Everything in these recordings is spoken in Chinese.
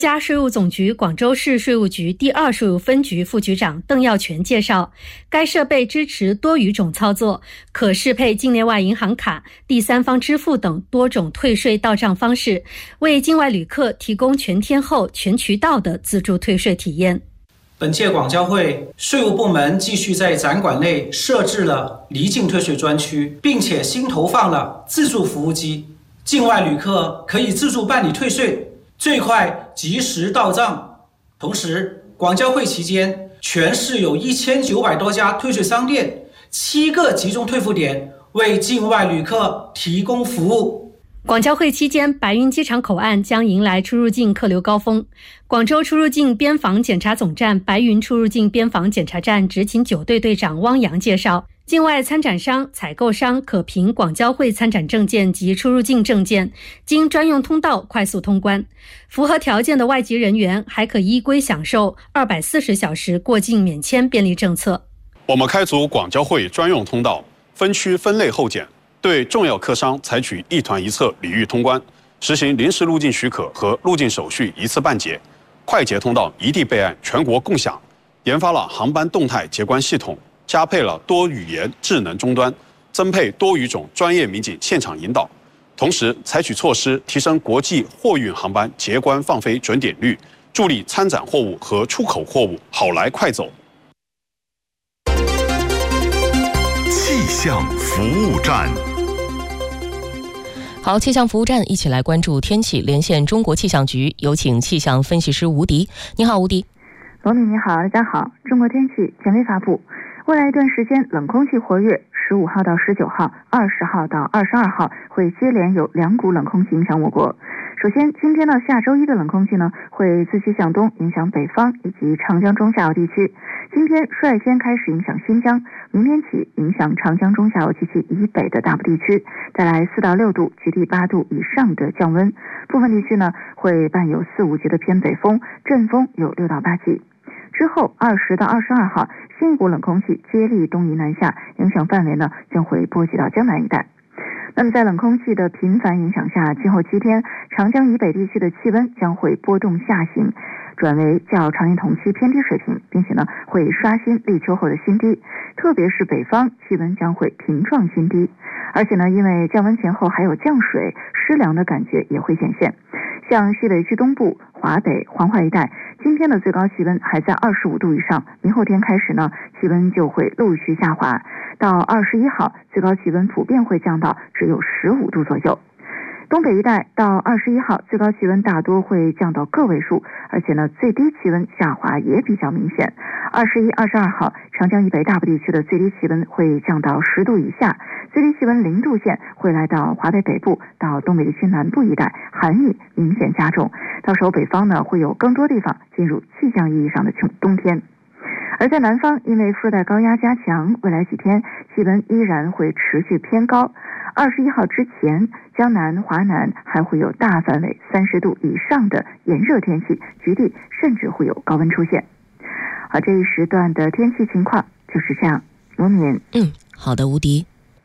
家税务总局广州市税务局第2税务分局副局长邓耀全介绍，该设备支持多语种操作，可适配境内外银行卡、第三方支付等多种退税到账方式，为境外旅客提供全天候、全渠道的自助退税体验。 本届广交会税务部门继续在展馆内设置了离境退税专区，并且新投放了自助服务机，境外旅客可以自助办理退税，最快及时到账。同时，广交会期间，全市有1900多家退税商店、7个集中退付点，为境外旅客提供服务。 广交会期间，白云机场口岸将迎来出入境客流高峰。广州出入境边防检查总站白云出入境边防检查站执勤9队队长汪洋介绍，境外参展商、采购商可凭广交会参展证件及出入境证件，经专用通道快速通关。符合条件的外籍人员还可依规享受240小时过境免签便利政策。 我们开足广交会专用通道，分区分类候检，对重要客商采取一团一策礼遇通关，实行临时入境许可和入境手续一次办结，快捷通道一地备案，全国共享。研发了航班动态结关系统，加配了多语言智能终端，增配多语种专业民警现场引导，同时采取措施提升国际货运航班结关放飞准点率，助力参展货物和出口货物好来快走。 气象服务站。 好，气象服务站一起来关注天气，连线中国气象局，有请气象分析师吴迪。你好，吴迪。 罗敏你好，大家好。中国天气权威发布，未来一段时间冷空气活跃，15号到19号、20号到22号会接连有2股冷空气影响我国。首先，今天到下周一的冷空气呢，会自西向东影响北方以及长江中下游地区。今天率先开始影响新疆，明天起影响长江中下游及其以北的大部地区，带来4到6度、极地8度以上的降温。部分地区呢会伴有4、5级的偏北风，阵风有6到8级。之后20到22号，新一股冷空气接力东移南下，影响范围呢将会波及到江南一带。那么在冷空气的频繁影响下，今后7天长江以北地区的气温将会波动下行，转为较常年同期偏低水平，并且呢会刷新立秋后的新低，特别是北方气温将会频创新低。而且呢，因为降温前后还有降水，湿凉的感觉也会显现。像西北区东部、华北、黄淮一带，今天的最高气温还在25度以上，明后天开始呢，气温就会陆续下滑，到21号，最高气温普遍会降到只有15度左右。东北一带到21号，最高气温大多会降到个位数，而且呢，最低气温下滑也比较明显。21、22号，长江以北大部地区的最低气温会降到10度以下，最低气温0度线会来到华北北部到东北地区南部一带，寒意明显加重。到时候北方呢，会有更多地方进入气象意义上的冬天。而在南方，因为副热带高压加强，未来几天气温依然会持续偏高。21号之前，江南、华南还会有大范围30度以上的炎热天气，局地甚至会有高温出现。好，这一时段的天气情况就是这样。罗敏。 好的，吴迪。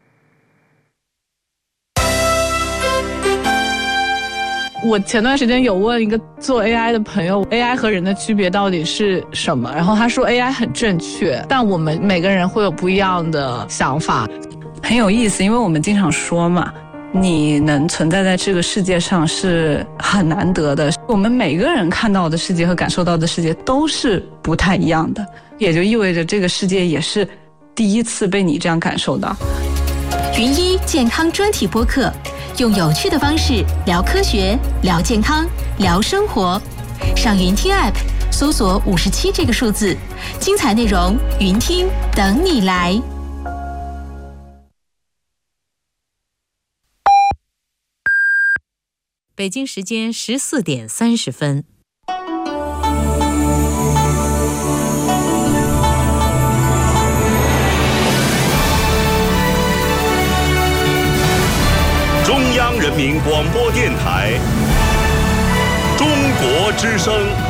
我前段时间有问一个做 AI 的朋友 AI 和人的区别到底是什么，然后他说 AI 很正确，但我们每个人会有不一样的想法。 很有意思，因为我们经常说嘛，你能存在在这个世界上是很难得的，我们每个人看到的世界和感受到的世界都是不太一样的，也就意味着这个世界也是第一次被你这样感受到。 云医健康专题播客，用有趣的方式聊科学、聊健康、聊生活。上云听 App 搜索57这个数字，精彩内容云听等你来。 北京时间14点30分。 中央人民广播电台，中国之声。